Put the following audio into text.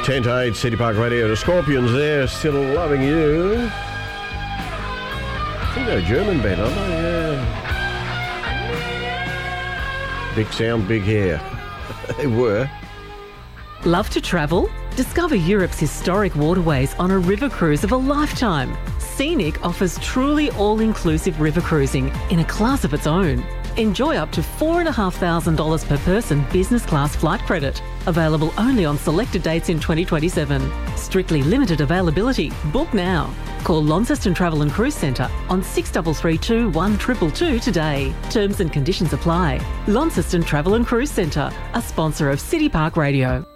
10 to 8, City Park Radio. The Scorpions there, Still Loving You. I think they're a German band, aren't they? Yeah. Big sound, big hair. They were. Love to travel? Discover Europe's historic waterways on a river cruise of a lifetime. Scenic offers truly all-inclusive river cruising in a class of its own. Enjoy up to $4,500 per person business class flight credit. Available only on selected dates in 2027. Strictly limited availability. Book now. Call Launceston Travel and Cruise Centre on 6332 1222 today. Terms and conditions apply. Launceston Travel and Cruise Centre, a sponsor of City Park Radio.